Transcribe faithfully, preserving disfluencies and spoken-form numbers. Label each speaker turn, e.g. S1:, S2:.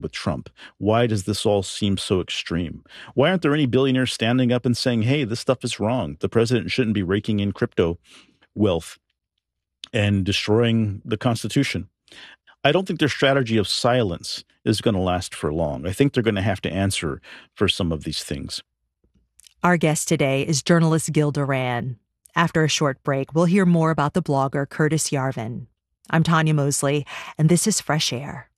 S1: with Trump? Why does this all seem so extreme? Why aren't there any billionaires standing up and saying, hey, this stuff is wrong? The president shouldn't be raking in crypto wealth and destroying the Constitution. I don't think their strategy of silence is going to last for long. I think they're going to have to answer for some of these things.
S2: Our guest today is journalist Gil Duran. After a short break, we'll hear more about the blogger Curtis Yarvin. I'm Tanya Mosley, and this is Fresh Air.